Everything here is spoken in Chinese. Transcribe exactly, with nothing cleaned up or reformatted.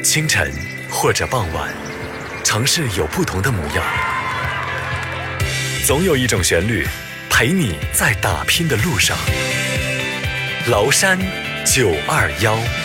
清晨或者傍晚，城市有不同的模样，总有一种旋律陪你在打拼的路上。崂山九二幺。